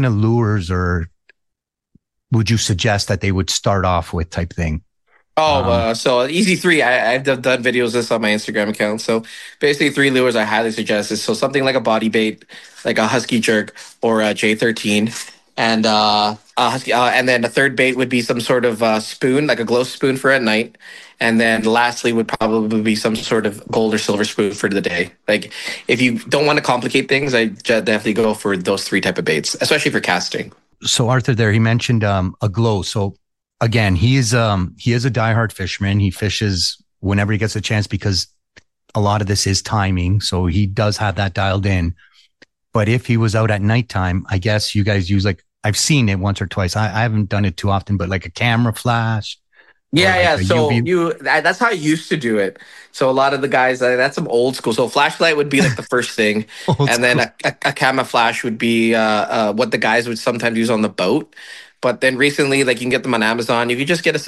of lures or would you suggest that they would start off with type thing? So Easy Three, I've done videos of this on my Instagram account. So basically, three lures I highly suggest is so something like a body bait, like a Husky Jerk or a J13, and then a third bait would be some sort of spoon, like a glow spoon for at night, and then lastly would probably be some sort of gold or silver spoon for the day. Like if you don't want to complicate things, I definitely go for those three type of baits, especially for casting. So Arthur there, he mentioned a glow. So again, he is a diehard fisherman. He fishes whenever he gets a chance because a lot of this is timing. So he does have that dialed in. But if he was out at nighttime, I guess you guys use like, I've seen it once or twice. I haven't done it too often, but like a camera flash. Yeah, Like yeah. So UV. that's how I used to do it. So a lot of the guys, that's some old school. So flashlight would be like the first thing, Old and then school. a camera flash would be what the guys would sometimes use on the boat. But then recently, like you can get them on Amazon. You can just get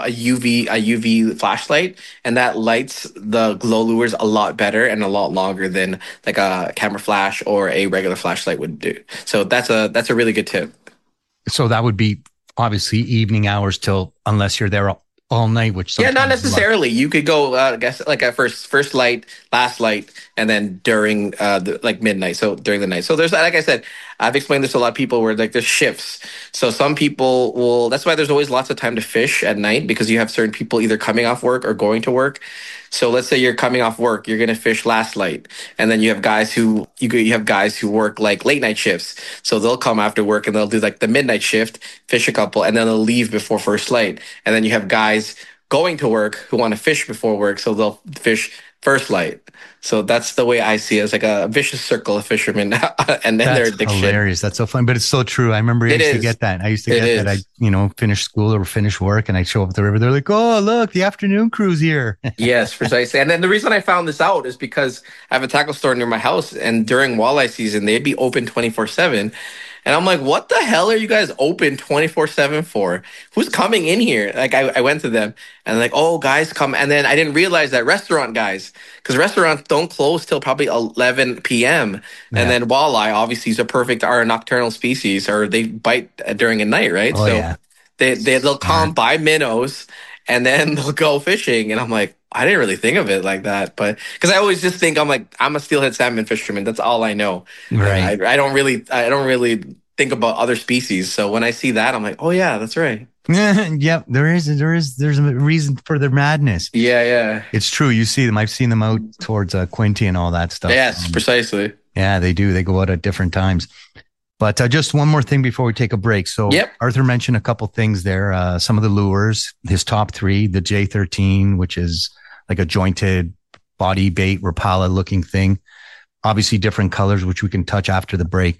a UV flashlight, and that lights the glow lures a lot better and a lot longer than like a camera flash or a regular flashlight would do. So that's a really good tip. So that would be obviously evening hours till unless you're there all night, which Yeah, not sometimes is a lot. necessarily. You could go, I guess, like at first light, last light, and then during like midnight. So during the night. So there's, like I said, I've explained this to a lot of people where like there's shifts. So some people will. That's why there's always lots of time to fish at night because you have certain people either coming off work or going to work. So let's say you're coming off work, you're gonna fish last light, and then you have guys who you have guys who work like late night shifts. So they'll come after work and they'll do like the midnight shift, fish a couple, and then they'll leave before first light. And then you have guys going to work who want to fish before work, so they'll fish first light. So that's the way I see it. It's like a vicious circle of fishermen and then their That's addiction. hilarious. That's so fun, but it's so true. I remember I It used to is. get that. I used to It get that. I, is. finish school or finish work and I show up at the river. They're like, oh, look, the afternoon crew's here. Yes, precisely. And then the reason I found this out is because I have a tackle store near my house, and during walleye season, they'd be open 24/7. And I'm like, what the hell are you guys open 24/7 for? Who's coming in here? Like, I went to them and like, oh, guys come. And then I didn't realize that restaurant guys, because restaurants don't close till probably 11 p.m. And Yeah. then walleye obviously is a perfect, are a nocturnal species, or they bite during a night, right? Oh, So yeah. they'll Smart. come buy minnows and then they'll go fishing. And I'm like, I didn't really think of it like that, but because I always just think I'm like I'm a steelhead salmon fisherman. That's all I know. Right. I don't really think about other species. So when I see that, I'm like, oh yeah, that's right. Yep. There's a reason for their madness. Yeah, yeah, It's true. You see them. I've seen them out towards Quinty and all that stuff. yes, precisely. Yeah, they do. They go out at different times. But just one more thing before we take a break. So Yep. Arthur mentioned a couple things there. Some of the lures, his top three, the J13, which is like a jointed body bait, Rapala looking thing. Obviously different colors, which we can touch after the break.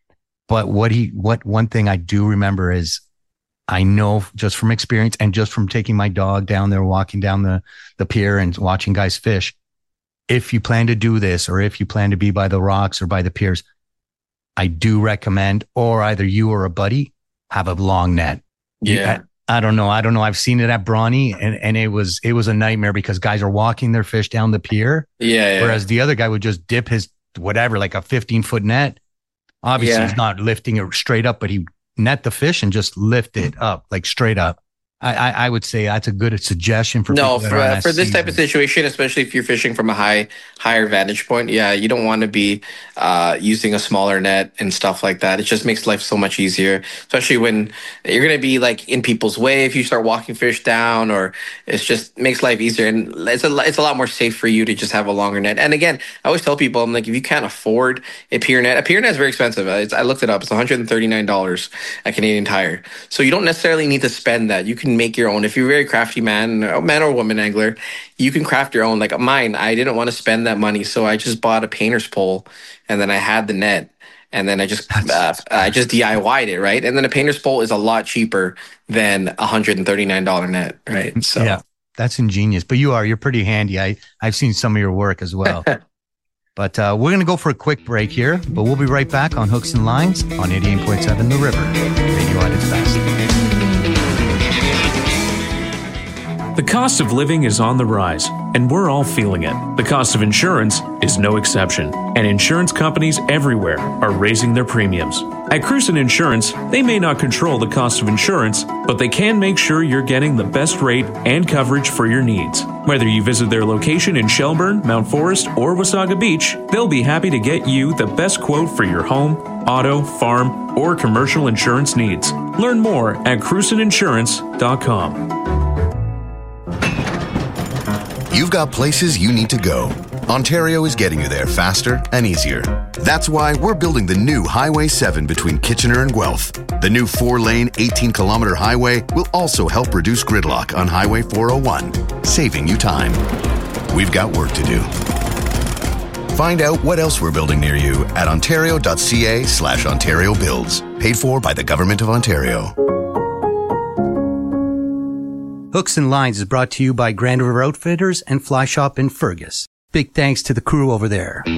But one thing I do remember is I know just from experience and just from taking my dog down there, walking down the pier and watching guys fish. If you plan to do this, or if you plan to be by the rocks or by the piers, I do recommend, or either you or a buddy have a long net. Yeah, I don't know. I've seen it at Brawny and it was a nightmare because guys are walking their fish down the pier. yeah, yeah, Whereas the other guy would just dip his whatever, like a 15-foot net. Obviously yeah. he's not lifting it straight up, but he net the fish and just lift it up, like straight up. I would say that's a good suggestion for No, people that aren't as for this type of seasoned. situation, especially if you're fishing from a higher vantage point, yeah, you don't want to be using a smaller net and stuff like that. It just makes life so much easier, especially when you're gonna be like in people's way if you start walking fish down, or it's just makes life easier, and it's a lot more safe for you to just have a longer net. And again, I always tell people, I'm like, if you can't afford a pier net is very expensive. I looked it up; it's $139 at Canadian Tire. So you don't necessarily need to spend that. You can make your own. If you're a very crafty man or woman angler, you can craft your own. Like mine, I didn't want to spend that money, so I just bought a painter's pole, and then I had the net, and then That's I smart. just DIY'd it, right? And then a painter's pole is a lot cheaper than $139 net, right? So Yeah, that's ingenious. But you're pretty handy. I've seen some of your work as well. But we're going to go for a quick break here, but we'll be right back on Hooks and Lines on 88.7 The River, radio at its best. The cost of living is on the rise, and we're all feeling it. The cost of insurance is no exception, and insurance companies everywhere are raising their premiums. At Cruson Insurance, they may not control the cost of insurance, but they can make sure you're getting the best rate and coverage for your needs. Whether you visit their location in Shelburne, Mount Forest, or Wasaga Beach, they'll be happy to get you the best quote for your home, auto, farm, or commercial insurance needs. Learn more at crusoninsurance.com. You've got places you need to go. Ontario is getting you there faster and easier. That's why we're building the new Highway 7 between Kitchener and Guelph. The new 4-lane, 18-kilometer highway will also help reduce gridlock on Highway 401, saving you time. We've got work to do. Find out what else we're building near you at ontario.ca/Ontario Builds. Paid for by the Government of Ontario. Hooks and Lines is brought to you by Grand River Outfitters and Fly Shop in Fergus. Big thanks to the crew over there. We're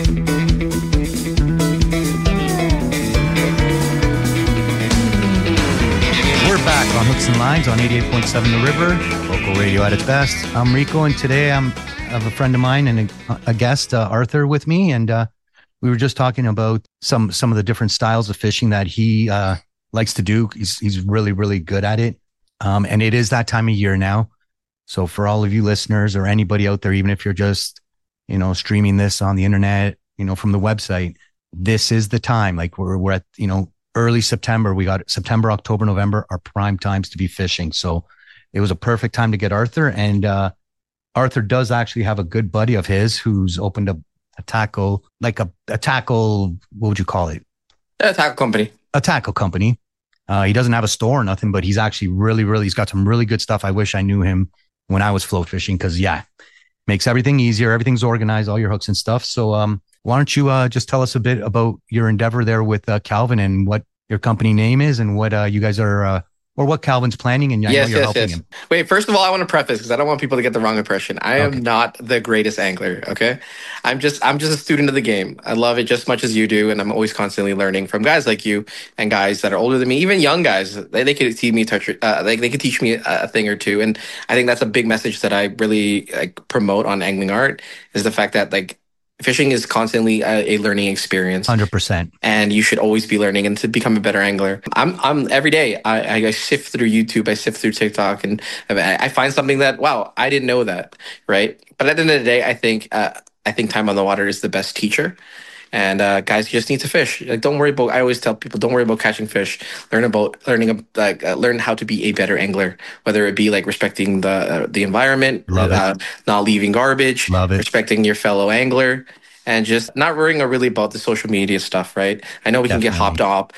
back on Hooks and Lines on 88.7 The River, local radio at its best. I'm Rico, and today I have a friend of mine and a guest, Arthur, with me, and we were just talking about some of the different styles of fishing that he likes to do. He's really, really good at it, and it is that time of year now. So for all of you listeners or anybody out there, even if you're just, streaming this on the internet, from the website, this is the time. Like we're at, early September. We got September, October, November are prime times to be fishing. So it was a perfect time to get Arthur. And Arthur does actually have a good buddy of his who's opened a tackle, like a tackle, what would you call it? A tackle company. A tackle company. He doesn't have a store or nothing, but he's actually he's got some really good stuff. I wish I knew him when I was float fishing, because makes everything easier. Everything's organized, all your hooks and stuff. So why don't you just tell us a bit about your endeavor there with Calvin and what your company name is and what you guys are, or what Calvin's planning, and I know you're helping him. Wait, first of all, I want to preface, because I don't want people to get the wrong impression. I am not the greatest angler, okay? I'm just a student of the game. I love it just as much as you do, and I'm always constantly learning from guys like you and guys that are older than me, even young guys. They could teach me they could teach me a thing or two, and I think that's a big message that I really promote on Angling Art, is the fact that fishing is constantly a learning experience. 100%. And you should always be learning and to become a better angler. I'm every day, I sift through YouTube, I sift through TikTok, and I find something that, wow, I didn't know that, right? But at the end of the day, I think time on the water is the best teacher. And guys, you just need to fish. Don't worry about. I always tell people, don't worry about catching fish. Learn how to be a better angler. Whether it be respecting the environment, not leaving garbage, respecting your fellow angler, and just not worrying really about the social media stuff. Right? I know we can get hopped on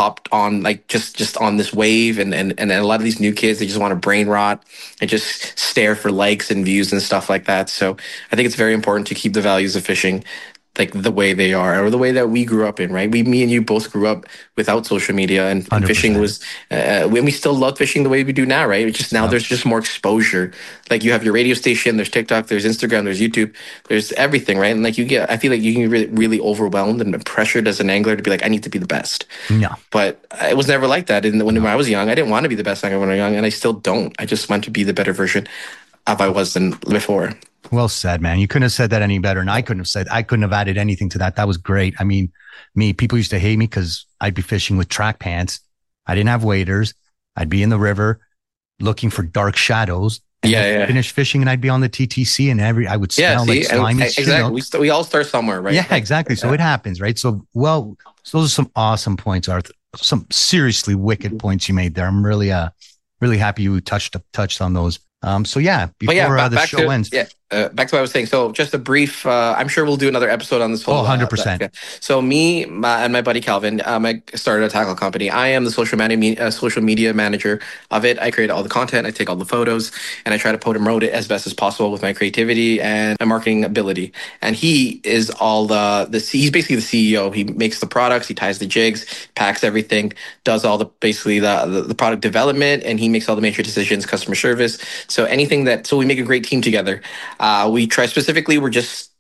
just on this wave, and a lot of these new kids, they just want to brain rot and just stare for likes and views and stuff like that. So I think it's very important to keep the values of fishing the way they are, or the way that we grew up in, right? Me and you both grew up without social media, and fishing was, when we still love fishing the way we do now, right? It's just now there's just more exposure. You have your radio station, there's TikTok, there's Instagram, there's YouTube, there's everything, right? And I feel like you can get really overwhelmed and pressured as an angler to be I need to be the best. Yeah. But it was never like that. And when I was young, I didn't want to be the best angler when I was young, and I still don't. I just want to be the better version of I was than before. Well said, man. You couldn't have said that any better. And I couldn't have added anything to that. That was great. I mean, people used to hate me because I'd be fishing with track pants. I didn't have waders. I'd be in the river looking for dark shadows. And I'd finish fishing, and I'd be on the TTC, and I would smell slimy. Exactly. We all start somewhere, right? Yeah, exactly. So it happens, right? So those are some awesome points, Arthur. Some seriously wicked points you made there. I'm really happy you touched on those. Before the show ends. Back to what I was saying. So just a brief, I'm sure we'll do another episode on this whole. 100%. So me and my buddy Calvin, I started a tackle company. I am the social media manager of it. I create all the content. I take all the photos, and I try to promote it as best as possible with my creativity and my marketing ability. And he is he's basically the CEO. He makes the products, he ties the jigs, packs everything, does all the product development, and he makes all the major decisions, customer service. So we make a great team together. We try specifically, we're just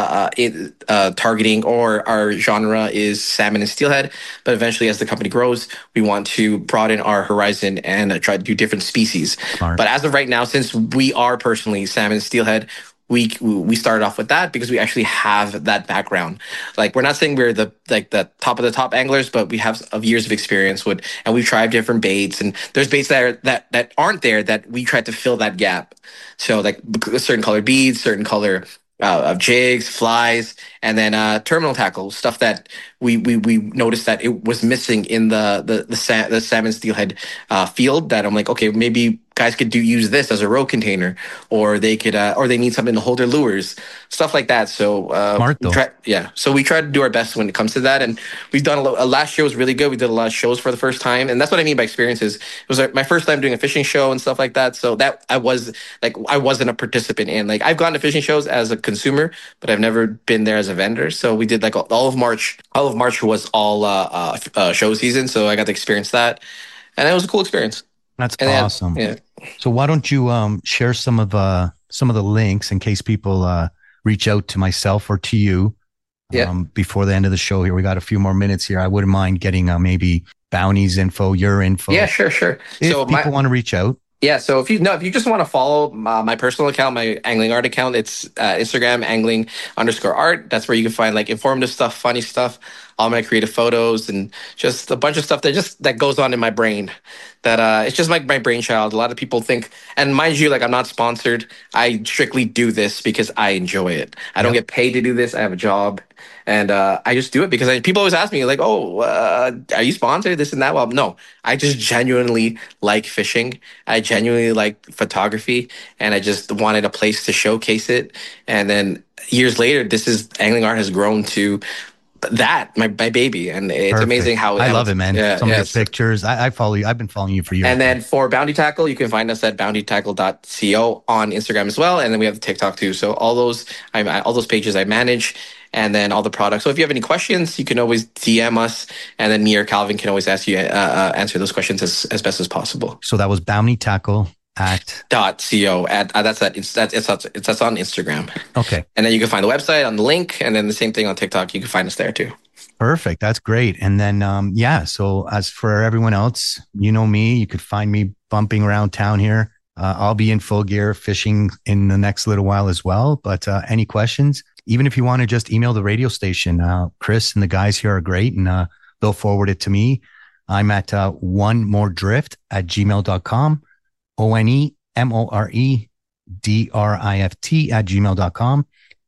targeting, or our genre is salmon and steelhead, but eventually as the company grows, we want to broaden our horizon and try to do different species. Smart. But as of right now, since we are personally salmon and steelhead, we started off with that because we actually have that background. Like we're not saying we're the top of the top anglers, but we have of years of experience with, and we've tried different baits, and there's baits that aren't there that we tried to fill that gap. So like certain color beads, certain color of jigs, flies, and then terminal tackle stuff that we noticed that it was missing in the salmon steelhead field. That I'm like, okay, maybe guys could use this as a row container, or they could or they need something to hold their lures, stuff like that. So Smart though. So we try to do our best when it comes to that, and we've done last year was really good. We did a lot of shows for the first time, and that's what I mean by experiences. It was like my first time doing a fishing show and stuff like that. So that I wasn't a participant in. Like I've gone to fishing shows as a consumer, but I've never been there as a vendor. So we did like all of March. All of March was all show season, so I got to experience that, and it was a cool experience. That's awesome. Yeah. So why don't you share some of the links in case people reach out to myself or to you before the end of the show here. We got a few more minutes here. I wouldn't mind getting maybe Bounty's info, your info. Yeah, sure. If so people want to reach out. Yeah, so if you just want to follow my personal account, my angling art account, it's Instagram angling_art. That's where you can find like informative stuff, funny stuff, all my creative photos, and just a bunch of stuff that goes on in my brain. That it's just like my brainchild. A lot of people think, and mind you, like I'm not sponsored. I strictly do this because I enjoy it. I don't get paid to do this. I have a job, and I just do it because people always ask me like, "Oh, are you sponsored?" This and that. Well, no, I just genuinely like fishing. I genuinely like photography, and I just wanted a place to showcase it. And then years later, angling art has grown to my baby, and it's Perfect. Amazing how I love it, man. Some of your pictures. I follow you. I've been following you for years. And then for Bounty Tackle, you can find us at bountytackle.co on Instagram as well, and then we have the TikTok too. So all those pages I manage, and then all the products. So if you have any questions, you can always DM us, and then me or Calvin can always ask you answer those questions as best as possible. So that was Bounty Tackle at .co that's on Instagram. Okay. And then you can find the website on the link, and then the same thing on TikTok. You can find us there too. Perfect. That's great. And then so as for everyone else, you know me, you could find me bumping around town here. I'll be in full gear fishing in the next little while as well. But any questions, even if you want to just email the radio station, Chris and the guys here are great, and they'll forward it to me. I'm at onemoredrift@gmail.com. onemoredrift@gmail.com.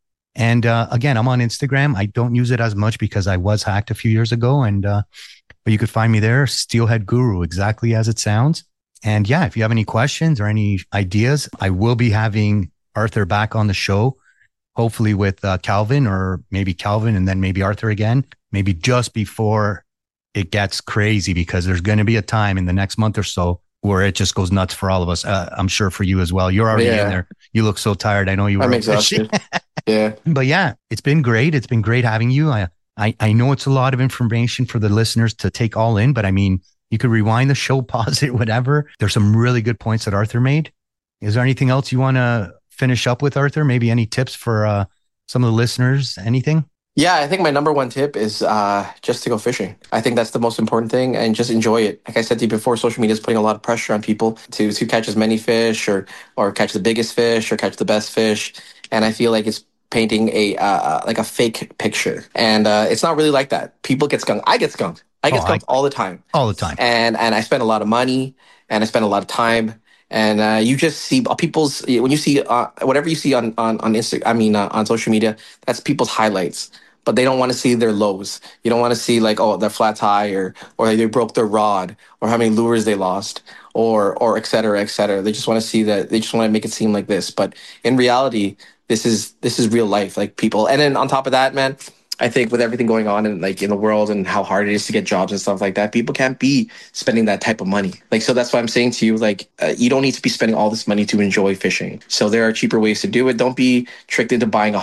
And again, I'm on Instagram. I don't use it as much because I was hacked a few years ago, but you could find me there, Steelhead Guru, exactly as it sounds. And yeah, if you have any questions or any ideas, I will be having Arthur back on the show, hopefully with Calvin, or maybe Calvin and then maybe Arthur again, maybe just before it gets crazy, because there's going to be a time in the next month or so where it just goes nuts for all of us. I'm sure for you as well. You're already in there. You look so tired. I know you were. I'm exhausted. Yeah. But yeah, it's been great. It's been great having you. I know it's a lot of information for the listeners to take all in, but I mean, you could rewind the show, pause it, whatever. There's some really good points that Arthur made. Is there anything else you want to finish up with, Arthur? Maybe any tips for some of the listeners? Anything? Yeah, I think my number one tip is just to go fishing. I think that's the most important thing, and just enjoy it. Like I said to you before, social media is putting a lot of pressure on people to catch as many fish, or catch the biggest fish, or catch the best fish. And I feel like it's painting like a fake picture, and it's not really like that. People get skunked. I get skunked. I get skunked all the time. All the time. And I spend a lot of money, and I spend a lot of time. And you just see people's, when you see whatever you see on Instagram, on social media, that's people's highlights. But they don't want to see their lows. You don't want to see like, oh, their flat tire, or they broke their rod, or how many lures they lost, or et cetera, et cetera. They just want to see that. They just want to make it seem like this. But in reality, this is real life, like people. And then on top of that, man, I think with everything going on in the world, and how hard it is to get jobs and stuff like that, people can't be spending that type of money. Like, so that's why I'm saying to you, like, you don't need to be spending all this money to enjoy fishing. So there are cheaper ways to do it. Don't be tricked into buying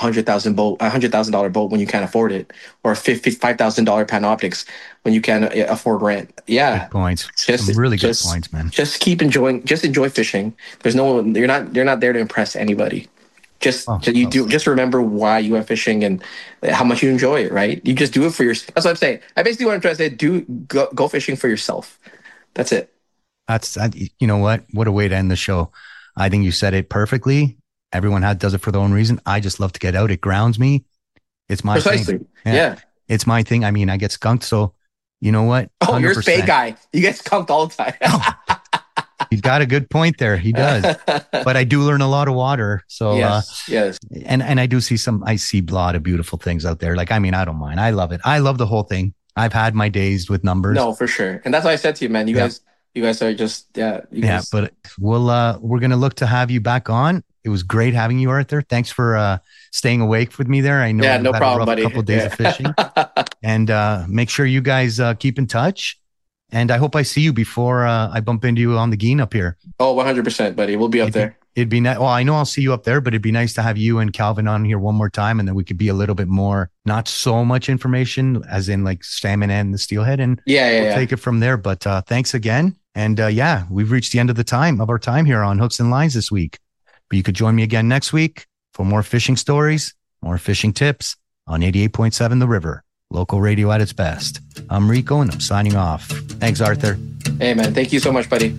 $100,000 boat when you can't afford it, or $5,000 Panoptics when you can't afford rent. Yeah, good points. Some really good points, man. Just keep enjoying. Just enjoy fishing. You're not there to impress anybody. Just remember why you are fishing and how much you enjoy it, right? You just do it for yourself. That's what I'm saying. I basically want to try to say, go fishing for yourself. That's it. You know what? What a way to end the show. I think you said it perfectly. Everyone does it for their own reason. I just love to get out. It grounds me. It's my thing. Yeah. It's my thing. I mean, I get skunked. So you know what? 100%. Oh, you're a spay guy. You get skunked all the time. He's got a good point there. He does. But I do learn a lot of water. So, yes. And I do see I see a lot of beautiful things out there. Like, I mean, I don't mind. I love it. I love the whole thing. I've had my days with numbers. No, for sure. And that's why I said to you, man, you guys are just, but we're going to look to have you back on. It was great having you, Arthur. Thanks for staying awake with me there. I know no problem, buddy. Couple of days of fishing. And make sure you guys keep in touch. And I hope I see you before I bump into you on the Geen up here. Oh, 100%, buddy. We'll be up there. It'd be nice. Well, I know I'll see you up there, but it'd be nice to have you and Calvin on here one more time. And then we could be a little bit more, not so much information as in like salmon and the steelhead. And we'll take it from there. But thanks again. And we've reached the end of our time here on Hooks and Lines this week. But you could join me again next week for more fishing stories, more fishing tips on 88.7 The River. Local radio at its best. I'm Rico and I'm signing off. Thanks, Arthur. Hey, man. Thank you so much, buddy.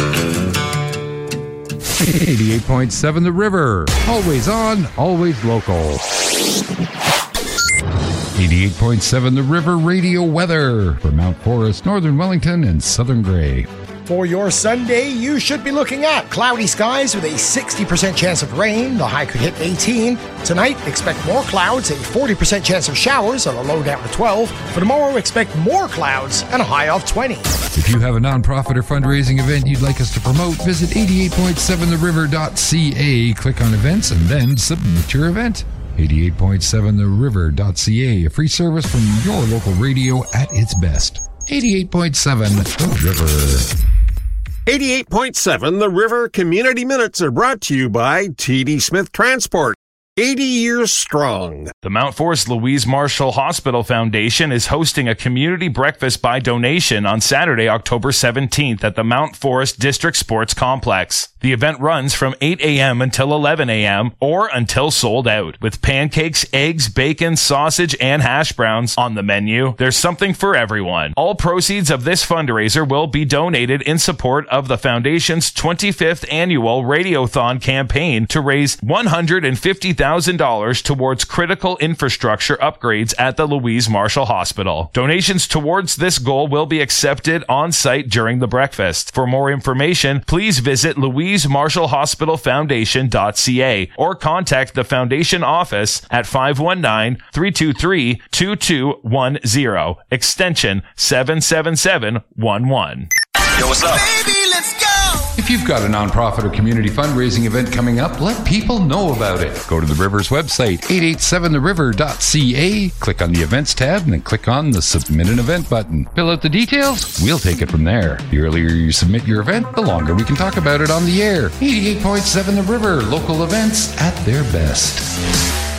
88.7 The River. Always on, always local. 88.7 The River radio weather for Mount Forest, Northern Wellington, and Southern Grey. For your Sunday, you should be looking at cloudy skies with a 60% chance of rain. The high could hit 18. Tonight, expect more clouds, a 40% chance of showers on a low down to 12. For tomorrow, expect more clouds and a high of 20. If you have a nonprofit or fundraising event you'd like us to promote, visit 88.7theriver.ca, click on events, and then submit your event. 88.7theriver.ca, a free service from your local radio at its best. 88.7 The River. 88.7 The River Community Minutes are brought to you by T.D. Smith Transport. 80 years strong. The Mount Forest Louise Marshall Hospital Foundation is hosting a community breakfast by donation on Saturday, October 17th at the Mount Forest District Sports Complex. The event runs from 8 a.m. until 11 a.m. or until sold out, with pancakes, eggs, bacon, sausage, and hash browns on the menu. There's something for everyone. All proceeds of this fundraiser will be donated in support of the Foundation's 25th annual Radiothon campaign to raise $150,000 towards critical infrastructure upgrades at the Louise Marshall Hospital. Donations towards this goal will be accepted on site during the breakfast. For more information, please visit LouiseMarshallHospitalFoundation.ca or contact the Foundation office at 519-323-2210, extension 77711. Yo, what's up? Baby, let's go! If you've got a nonprofit or community fundraising event coming up, let people know about it. Go to the River's website, 887theriver.ca, click on the events tab, and then click on the submit an event button. Fill out the details, we'll take it from there. The earlier you submit your event, the longer we can talk about it on the air. 88.7 The River, local events at their best.